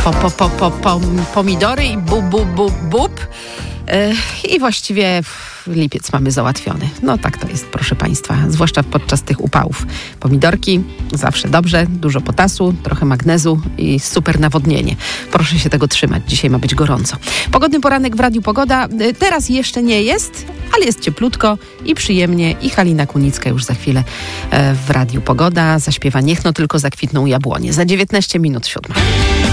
pomidory i bub. I właściwie lipiec mamy załatwiony. No tak to jest, proszę Państwa, zwłaszcza podczas tych upałów. Pomidorki zawsze dobrze, dużo potasu, trochę magnezu i super nawodnienie. Proszę się tego trzymać, dzisiaj ma być gorąco. Pogodny poranek w Radiu Pogoda. Teraz jeszcze nie jest, ale jest cieplutko i przyjemnie. I Halina Kunicka już za chwilę w Radiu Pogoda zaśpiewa Niech no tylko zakwitną jabłonie. Za 19 minut 7.